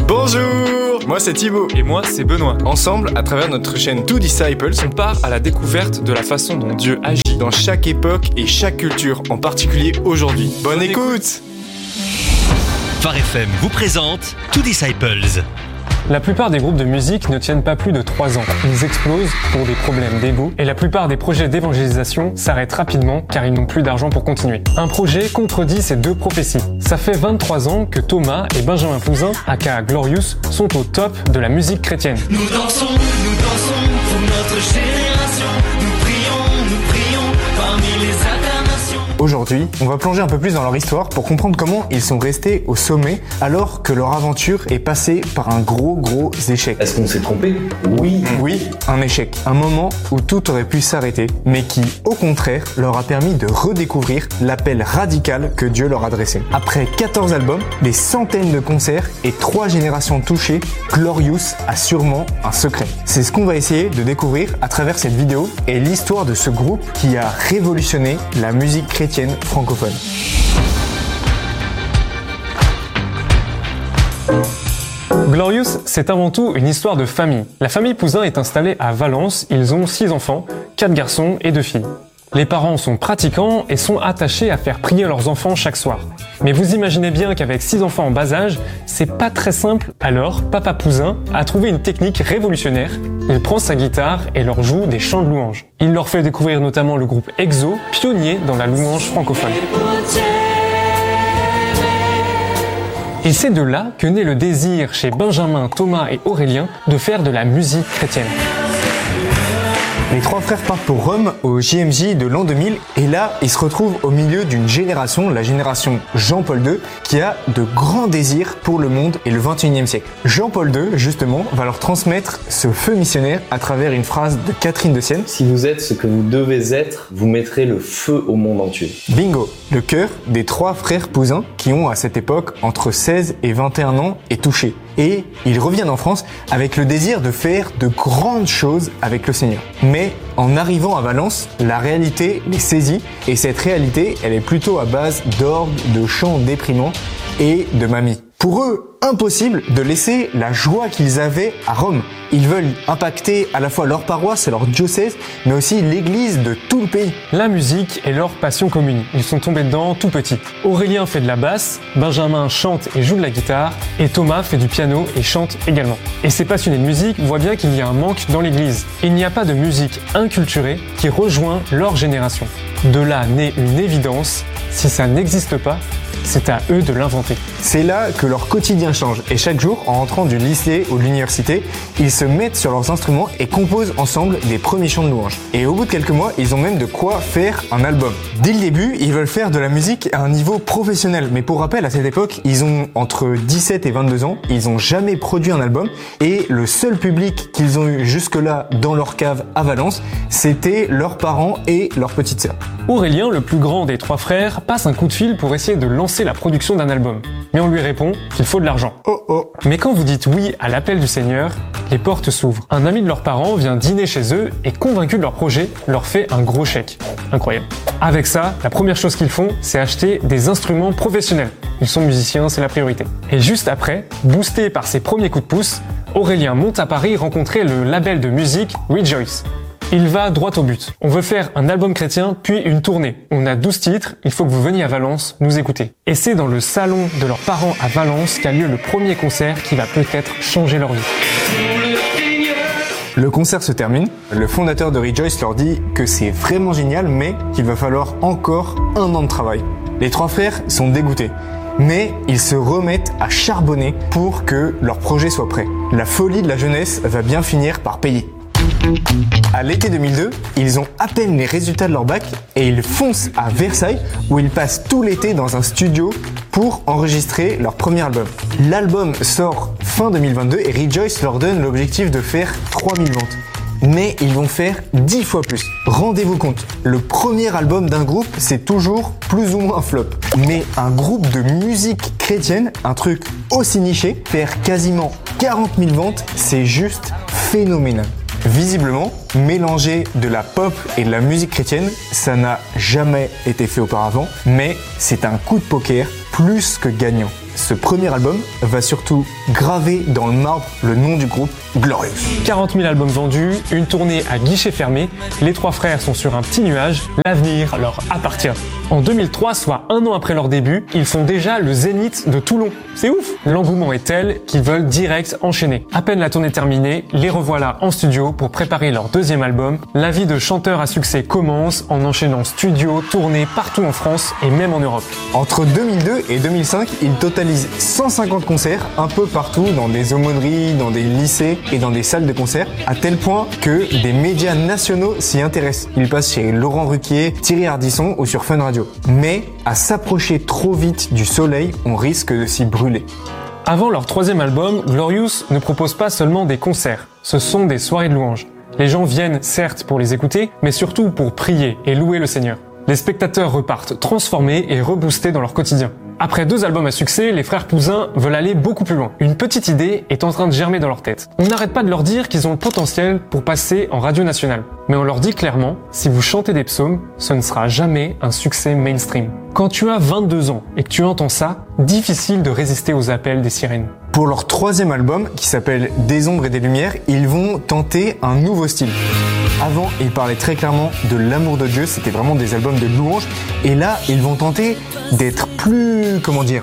Bonjour, moi c'est Thibaut. Et moi, c'est Benoît. Ensemble, à travers notre chaîne Two Disciples, On part à la découverte de la façon dont Dieu agit. dans chaque époque et chaque culture, en particulier aujourd'hui. Bonne écoute. Phare FM vous présente Two Disciples. La plupart des groupes de musique ne tiennent pas plus de 3 ans. Ils explosent pour des problèmes d'ego et la plupart des projets d'évangélisation s'arrêtent rapidement car ils n'ont plus d'argent pour continuer. Un projet contredit ces deux prophéties. Ça fait 23 ans que Thomas et Benjamin Pouzin, aka Glorious, sont au top de la musique chrétienne. Nous dansons pour notre génération. Nous prions parmi les acclamations. Aujourd'hui, on va plonger un peu plus dans leur histoire pour comprendre comment ils sont restés au sommet alors que leur aventure est passée par un gros échec. Est-ce qu'on s'est trompé? Oui, un échec. Un moment où tout aurait pu s'arrêter, mais qui, au contraire, leur a permis de redécouvrir l'appel radical que Dieu leur adressait. Après 14 albums, des centaines de concerts et 3 générations touchées, Glorious a sûrement un secret. C'est ce qu'on va essayer de découvrir à travers cette vidéo et l'histoire de ce groupe qui a révolutionné la musique chrétienne francophone. Glorious, c'est avant tout une histoire de famille. La famille Pouzin est installée à Valence, ils ont 6 enfants, 4 garçons et 2 filles. Les parents sont pratiquants et sont attachés à faire prier leurs enfants chaque soir. Mais vous imaginez bien qu'avec 6 enfants en bas âge, c'est pas très simple. Alors, Papa Pouzin a trouvé une technique révolutionnaire. Il prend sa guitare et leur joue des chants de louanges. Il leur fait découvrir notamment le groupe EXO, pionnier dans la louange francophone. Et c'est de là que naît le désir chez Benjamin, Thomas et Aurélien de faire de la musique chrétienne. Les 3 frères partent pour Rome au JMJ de l'an 2000 et là, ils se retrouvent au milieu d'une génération, la génération Jean-Paul II, qui a de grands désirs pour le monde et le 21e siècle. Jean-Paul II, justement, va leur transmettre ce feu missionnaire à travers une phrase de Catherine de Sienne. Si vous êtes ce que vous devez être, vous mettrez le feu au monde entier. Bingo! Le cœur des 3 frères Pouzin qui ont à cette époque entre 16 et 21 ans est touché. Et ils reviennent en France avec le désir de faire de grandes choses avec le Seigneur. Mais en arrivant à Valence, la réalité les saisit et cette réalité, elle est plutôt à base d'orgues, de chants déprimants et de mamies. Pour eux, impossible de laisser la joie qu'ils avaient à Rome. Ils veulent impacter à la fois leur paroisse et leur diocèse, mais aussi l'église de tout le pays. La musique est leur passion commune. Ils sont tombés dedans tout petits. Aurélien fait de la basse, Benjamin chante et joue de la guitare, et Thomas fait du piano et chante également. Et ces passionnés de musique voient bien qu'il y a un manque dans l'église. Il n'y a pas de musique inculturée qui rejoint leur génération. De là naît une évidence, si ça n'existe pas, c'est à eux de l'inventer. C'est là que leur quotidien change et chaque jour, en rentrant du lycée ou de l'université, ils se mettent sur leurs instruments et composent ensemble des premiers chants de louange. Et au bout de quelques mois, ils ont même de quoi faire un album. Dès le début, ils veulent faire de la musique à un niveau professionnel. Mais pour rappel, à cette époque, ils ont entre 17 et 22 ans, ils n'ont jamais produit un album et le seul public qu'ils ont eu jusque-là dans leur cave à Valence, c'était leurs parents et leur petite sœur. Aurélien, le plus grand des 3 frères, passe un coup de fil pour essayer de lancer la production d'un album. Mais on lui répond qu'il faut de l'argent. Oh. Mais quand vous dites oui à l'appel du Seigneur, les portes s'ouvrent. Un ami de leurs parents vient dîner chez eux et convaincu de leur projet, leur fait un gros chèque. Incroyable. Avec ça, la première chose qu'ils font, c'est acheter des instruments professionnels. Ils sont musiciens, c'est la priorité. Et juste après, boosté par ses premiers coups de pouce, Aurélien monte à Paris rencontrer le label de musique Rejoice. Il va droit au but. On veut faire un album chrétien, puis une tournée. On a 12 titres, il faut que vous veniez à Valence nous écouter. Et c'est dans le salon de leurs parents à Valence qu'a lieu le premier concert qui va peut-être changer leur vie. Le concert se termine. Le fondateur de Rejoice leur dit que c'est vraiment génial, mais qu'il va falloir encore 1 an de travail. Les 3 frères sont dégoûtés. Mais ils se remettent à charbonner pour que leur projet soit prêt. La folie de la jeunesse va bien finir par payer. À l'été 2002, ils ont à peine les résultats de leur bac et ils foncent à Versailles où ils passent tout l'été dans un studio pour enregistrer leur premier album. L'album sort fin 2022 et Rejoice leur donne l'objectif de faire 3000 ventes. Mais ils vont faire 10 fois plus. Rendez-vous compte, le premier album d'un groupe, c'est toujours plus ou moins un flop. Mais un groupe de musique chrétienne, un truc aussi niché, faire quasiment 40 000 ventes, c'est juste phénoménal. Visiblement, mélanger de la pop et de la musique chrétienne, ça n'a jamais été fait auparavant, mais c'est un coup de poker plus que gagnant. Ce premier album va surtout graver dans le marbre le nom du groupe, Glorious. 40 000 albums vendus, une tournée à guichet fermé, les trois frères sont sur un petit nuage, l'avenir leur appartient. En 2003, soit un an après leur début, ils font déjà le Zénith de Toulon. C'est ouf! L'engouement est tel qu'ils veulent direct enchaîner. À peine la tournée terminée, les revoilà en studio pour préparer leur deuxième album. La vie de chanteur à succès commence en enchaînant studio, tournée partout en France et même en Europe. Entre 2002 et 2005, ils totalisent 150 concerts un peu partout, dans des aumôneries, dans des lycées et dans des salles de concert, à tel point que des médias nationaux s'y intéressent. Ils passent chez Laurent Ruquier, Thierry Ardisson ou sur Fun Radio. Mais à s'approcher trop vite du soleil, on risque de s'y brûler. Avant leur troisième album, Glorious ne propose pas seulement des concerts, ce sont des soirées de louanges. Les gens viennent certes pour les écouter, mais surtout pour prier et louer le Seigneur. Les spectateurs repartent transformés et reboostés dans leur quotidien. Après 2 albums à succès, les frères Pouzin veulent aller beaucoup plus loin. Une petite idée est en train de germer dans leur tête. On n'arrête pas de leur dire qu'ils ont le potentiel pour passer en radio nationale. Mais on leur dit clairement, si vous chantez des psaumes, ce ne sera jamais un succès mainstream. Quand tu as 22 ans et que tu entends ça, difficile de résister aux appels des sirènes. Pour leur troisième album, qui s'appelle Des ombres et des lumières, ils vont tenter un nouveau style. Avant, ils parlaient très clairement de l'amour de Dieu, c'était vraiment des albums de louanges. Et là, ils vont tenter d'être plus,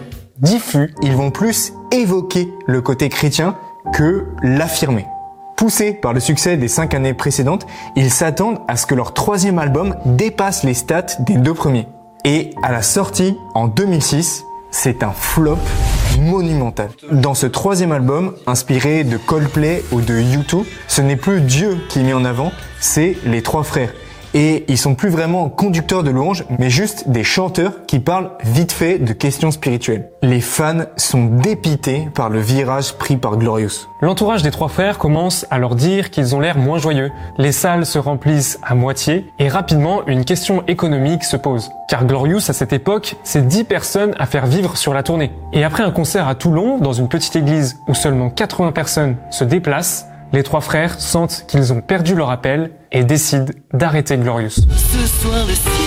diffus. Ils vont plus évoquer le côté chrétien que l'affirmer. Poussés par le succès des 5 années précédentes, ils s'attendent à ce que leur troisième album dépasse les stats des 2 premiers. Et à la sortie, en 2006, c'est un flop monumental. Dans ce troisième album, inspiré de Coldplay ou de U2, ce n'est plus Dieu qui est mis en avant, c'est les 3 frères. Et ils sont plus vraiment conducteurs de louanges, mais juste des chanteurs qui parlent vite fait de questions spirituelles. Les fans sont dépités par le virage pris par Glorious. L'entourage des 3 frères commence à leur dire qu'ils ont l'air moins joyeux. Les salles se remplissent à moitié et rapidement une question économique se pose. Car Glorious à cette époque, c'est 10 personnes à faire vivre sur la tournée. Et après un concert à Toulon, dans une petite église où seulement 80 personnes se déplacent, les 3 frères sentent qu'ils ont perdu leur appel et décident d'arrêter Glorious. Ce soir, le ciel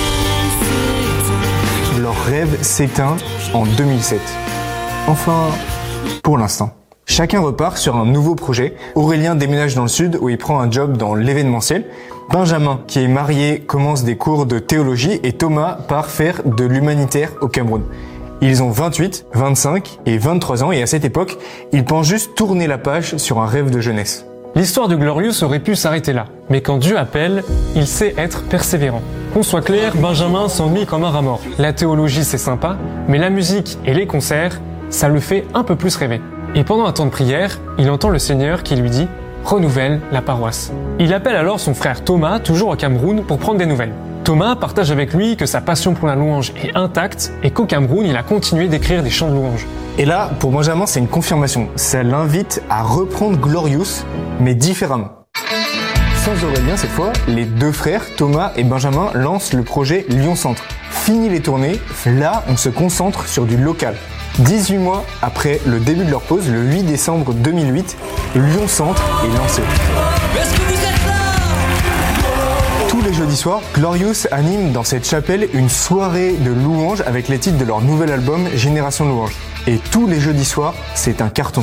s'éteint. Leur rêve s'éteint en 2007. Enfin, pour l'instant. Chacun repart sur un nouveau projet. Aurélien déménage dans le sud où il prend un job dans l'événementiel. Benjamin, qui est marié, commence des cours de théologie et Thomas part faire de l'humanitaire au Cameroun. Ils ont 28, 25 et 23 ans et à cette époque, ils pensent juste tourner la page sur un rêve de jeunesse. L'histoire de Glorious aurait pu s'arrêter là, mais quand Dieu appelle, il sait être persévérant. Qu'on soit clair, Benjamin s'ennuie comme un rat mort. La théologie c'est sympa, mais la musique et les concerts, ça le fait un peu plus rêver. Et pendant un temps de prière, il entend le Seigneur qui lui dit « Renouvelle la paroisse ». Il appelle alors son frère Thomas, toujours au Cameroun, pour prendre des nouvelles. Thomas partage avec lui que sa passion pour la louange est intacte et qu'au Cameroun, il a continué d'écrire des chants de louange. Et là, pour Benjamin, c'est une confirmation. Ça l'invite à reprendre Glorious, mais différemment. Sans Aurélien, cette fois, les 2 frères, Thomas et Benjamin, lancent le projet Lyon Centre. Fini les tournées, là, on se concentre sur du local. 18 mois après le début de leur pause, le 8 décembre 2008, Lyon Centre est lancé. Est-ce que vous êtes là? Tous les jeudis soirs, Glorious anime dans cette chapelle une soirée de louanges avec les titres de leur nouvel album Génération Louange. Et tous les jeudis soirs, c'est un carton.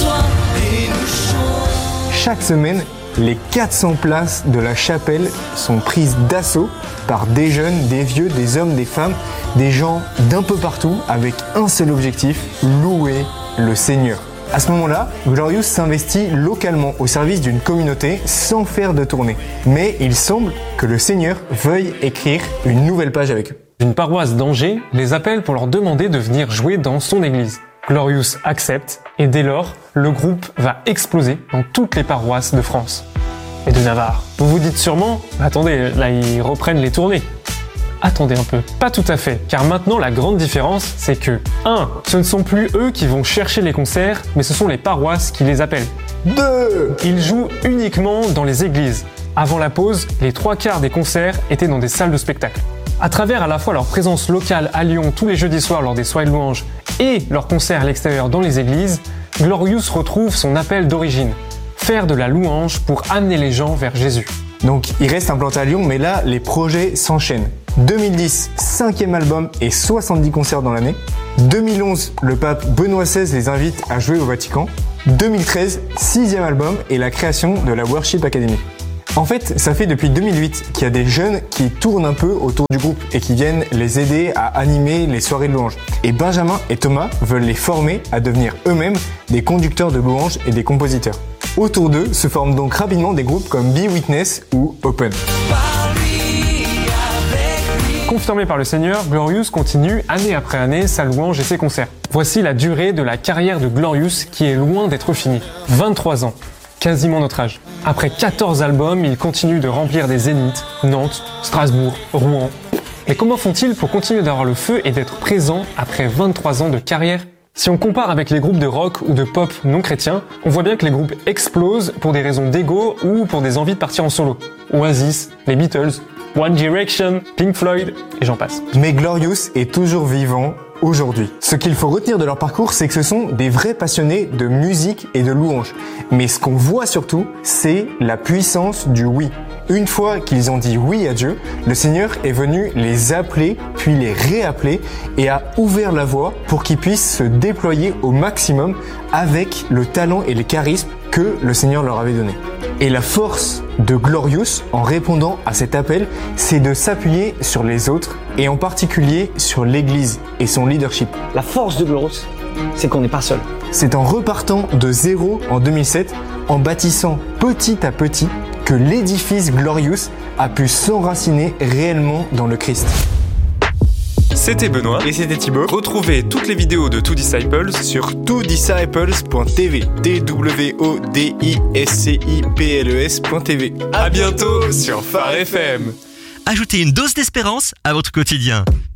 Chaque semaine, les 400 places de la chapelle sont prises d'assaut par des jeunes, des vieux, des hommes, des femmes, des gens d'un peu partout avec un seul objectif, louer le Seigneur. À ce moment-là, Glorious s'investit localement au service d'une communauté sans faire de tournée. Mais il semble que le Seigneur veuille écrire une nouvelle page avec eux. Une paroisse d'Angers les appelle pour leur demander de venir jouer dans son église. Glorious accepte et dès lors, le groupe va exploser dans toutes les paroisses de France et de Navarre. Vous vous dites sûrement, attendez, là ils reprennent les tournées. Attendez un peu, pas tout à fait, car maintenant la grande différence, c'est que 1. Ce ne sont plus eux qui vont chercher les concerts, mais ce sont les paroisses qui les appellent. 2. Ils jouent uniquement dans les églises. Avant la pause, les 3/4 des concerts étaient dans des salles de spectacle. À travers à la fois leur présence locale à Lyon tous les jeudis soirs lors des soirées de louanges et leurs concerts à l'extérieur dans les églises, Glorious retrouve son appel d'origine. Faire de la louange pour amener les gens vers Jésus. Donc il reste implanté à Lyon, mais là les projets s'enchaînent. 2010, 5e album et 70 concerts dans l'année. 2011, le pape Benoît XVI les invite à jouer au Vatican. 2013, 6e album et la création de la Worship Academy. En fait, ça fait depuis 2008 qu'il y a des jeunes qui tournent un peu autour du groupe et qui viennent les aider à animer les soirées de louanges. Et Benjamin et Thomas veulent les former à devenir eux-mêmes des conducteurs de louanges et des compositeurs. Autour d'eux se forment donc rapidement des groupes comme Be Witness ou Open. Confirmé par le Seigneur, Glorious continue année après année sa louange et ses concerts. Voici la durée de la carrière de Glorious qui est loin d'être finie. 23 ans, quasiment notre âge. Après 14 albums, il continue de remplir des zéniths, Nantes, Strasbourg, Rouen. Mais comment font-ils pour continuer d'avoir le feu et d'être présents après 23 ans de carrière ? Si on compare avec les groupes de rock ou de pop non chrétiens, on voit bien que les groupes explosent pour des raisons d'ego ou pour des envies de partir en solo. Oasis, les Beatles, One Direction, Pink Floyd, et j'en passe. Mais Glorious est toujours vivant aujourd'hui. Ce qu'il faut retenir de leur parcours, c'est que ce sont des vrais passionnés de musique et de louange. Mais ce qu'on voit surtout, c'est la puissance du oui. Une fois qu'ils ont dit oui à Dieu, le Seigneur est venu les appeler, puis les réappeler et a ouvert la voie pour qu'ils puissent se déployer au maximum avec le talent et les charismes que le Seigneur leur avait donné. Et la force de Glorious, en répondant à cet appel, c'est de s'appuyer sur les autres et en particulier sur l'Église et son leadership. La force de Glorious, c'est qu'on n'est pas seul. C'est en repartant de zéro en 2007, en bâtissant petit à petit, que l'édifice Glorious a pu s'enraciner réellement dans le Christ. C'était Benoît Et c'était Thibaut. Retrouvez toutes les vidéos de Two Disciples Sur twodisciples.tv. twodisciples.tv. À bientôt sur Phare FM. Ajoutez une dose d'espérance à votre quotidien.